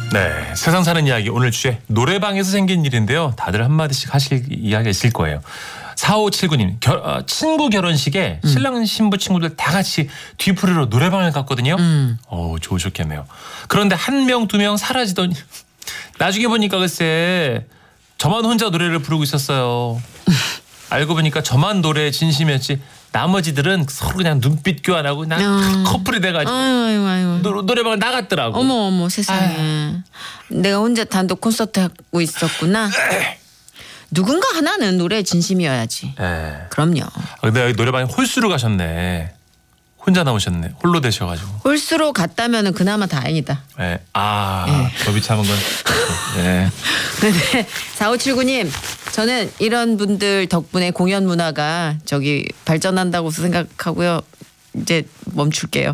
네, 세상 사는 이야기 오늘 주제 노래방에서 생긴 일인데요. 다들 한마디씩 하실 이야기가 있을 거예요. 4579님 친구 결혼식에 신랑 신부 친구들 다 같이 뒤풀이로 노래방을 갔거든요. 좋으셨겠네요. 그런데 한 명 두 명 사라지더니 나중에 보니까 글쎄 저만 혼자 노래를 부르고 있었어요. 알고 보니까 저만 노래에 진심이었지 나머지들은 서로 그냥 눈빛 교환하고 그냥 커플이 돼가지고 노래방을 나갔더라고. 어머 세상에. 내가 혼자 단독 콘서트 하고 있었구나. 누군가 하나는 노래에 진심이어야지. 그럼요. 근데 여기 노래방에 홀수로 가셨네. 혼자 나오셨네. 홀로 되셔가지고. 홀수로 갔다면은 그나마 다행이다. 네. 더 비참한 건. 네. 근데 4579님 저는 이런 분들 덕분에 공연 문화가 발전한다고 생각하고요. 이제 멈출게요.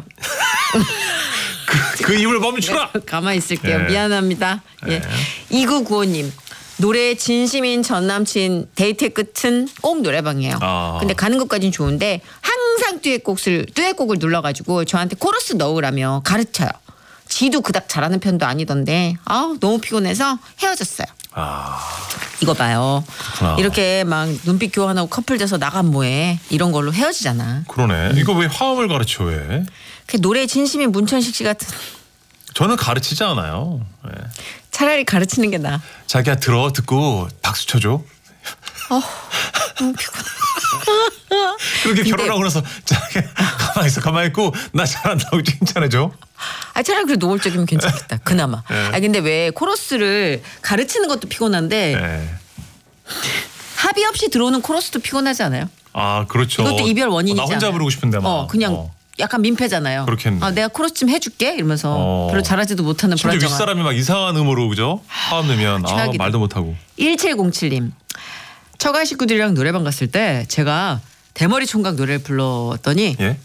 그 입을 멈추라. 가만히 있을게요. 네. 미안합니다. 예. 2995님 노래에 진심인 전 남친 데이트의 끝은 꼭 노래방이에요. 근데 가는 것까진 좋은데 항상 듀엣곡을 눌러가지고 저한테 코러스 넣으라며 가르쳐요. 지도 그닥 잘하는 편도 아니던데 너무 피곤해서 헤어졌어요. 이거 봐요. 그렇구나. 이렇게 막 눈빛 교환하고 커플 돼서 나간 뭐해 이런 걸로 헤어지잖아. 그러네. 이거 왜 화음을 가르쳐 왜? 그 노래에 진심인 문천식 씨 같은. 저는 가르치지 않아요. 네. 차라리 가르치는 게 나아. 자기야 듣고 박수 쳐줘. 너무 피곤해. 그렇게 결혼하고 나서 자기야 가만히 있고 나 잘한다고 칭찬해줘. 차라리 그래 노골적이면 괜찮겠다. 그나마. 네. 근데 왜 코러스를 가르치는 것도 피곤한데 네. 합의 없이 들어오는 코러스도 피곤하지 않아요? 그렇죠. 이것도 이별 원인이잖아. 나 혼자 부르고 싶은데 막. 그냥 약간 민폐잖아요. 그렇겠네. 내가 코러스 좀 해줄게 이러면서 별로 잘하지도 못하는 심지어 불안정한. 윗사람이 막 이상한 음으로 그죠? 화음 내면 최악이다. 말도 못하고. 1707님 처가 식구들이랑 노래방 갔을 때 제가 대머리 총각 노래를 불렀더니 예?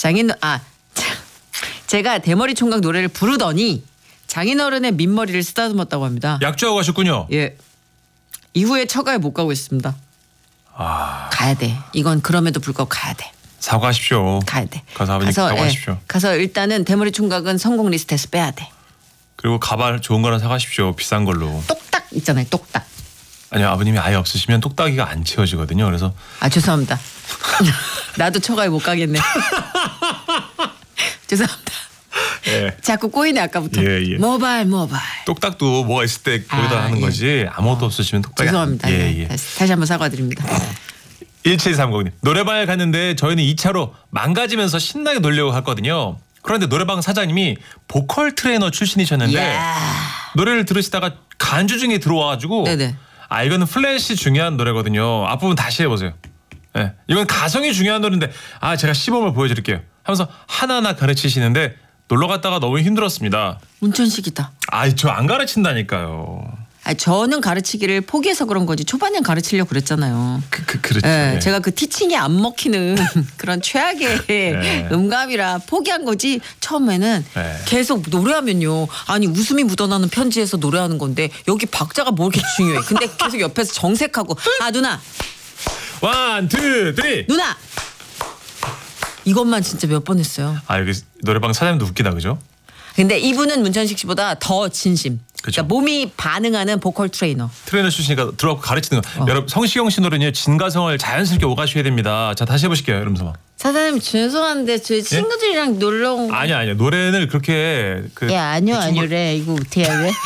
제가 대머리 총각 노래를 부르더니 장인어른의 민머리를 쓰다듬었다고 합니다. 약주하고 가셨군요. 예. 이후에 처가에 못 가고 있습니다. 가야 돼. 이건 그럼에도 불구하고 가야 돼. 사과하십시오. 가야 돼. 가서 아버님 사과하십시오. 가서 일단은 대머리 총각은 성공 리스트에서 빼야 돼. 그리고 가발 좋은 거나 사가십시오. 비싼 걸로. 똑딱 있잖아요. 똑딱. 아니요. 아버님이 아예 없으시면 똑딱이가 안 채워지거든요. 그래서 죄송합니다. 나도 처가에 못 가겠네. 죄송합니다. 예. 자꾸 꼬이네 아까부터. 예. 모발. 똑딱도 뭐가 있을 때 거기다 하는 거지. 아무것도 없으시면 똑딱이. 죄송합니다. 예. 다시 한번 사과드립니다. 1730님 노래방에 갔는데 저희는 2차로 망가지면서 신나게 놀려고 했거든요. 그런데 노래방 사장님이 보컬 트레이너 출신이셨는데 노래를 들으시다가 간주 중에 들어와가지고 네네. 이거는 플랫이 중요한 노래거든요. 앞부분 다시 해보세요. 네. 이건 가성이 중요한 노래인데 제가 시범을 보여드릴게요 하면서 하나하나 가르치시는데 놀러 갔다가 너무 힘들었습니다. 문천식이다. 저 안 가르친다니까요. 저는 가르치기를 포기해서 그런 거지 초반엔 가르치려고 그랬잖아요. 그렇죠. 네, 제가 그 티칭이 안 먹히는 그런 최악의 음감이라 포기한 거지. 처음에는 계속 노래하면요. 웃음이 묻어나는 편지에서 노래하는 건데 여기 박자가 뭐 이렇게 중요해. 근데 계속 옆에서 정색하고 누나. 1, 2, 3. 누나. 이것만 진짜 몇 번 했어요. 여기 노래방 사장님도 웃기다 그죠? 근데 이분은 문천식 씨보다 더 진심. 그쵸. 그러니까 몸이 반응하는 보컬 트레이너. 트레이너 출신이니까 들어가고 가르치는 거. 여러분 성시경 씨 노래는요. 진가성을 자연스럽게 오가셔야 됩니다. 자 다시 해보실게요. 이러면서 막. 사장님 죄송한데 저희 친구들이랑 놀러 온. 아니야. 노래를 그렇게 아니요래. 이거 어떻게 해야 돼?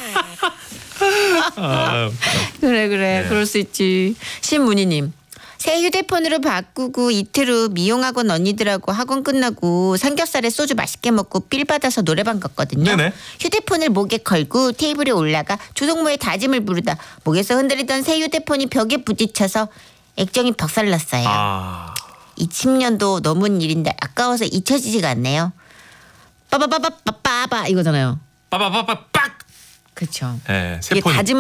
그래. 그럴 수 있지. 신문희님. 새 휴대폰으로 바꾸고 이틀 후 미용학원 언니들하고 학원 끝나고 삼겹살에 소주 맛있게 먹고 필 받아서 노래방 갔거든요. 네네. 휴대폰을 목에 걸고 테이블에 올라가 조성모의 다짐을 부르다 목에서 흔들리던 새 휴대폰이 벽에 부딪혀서 액정이 박살났어요. 20년도 넘은 일인데 아까워서 잊혀지지가 않네요. 빠바바바바바 이거잖아요. 빠바바바 빡. 그렇죠. 새 이게 폰이. 다짐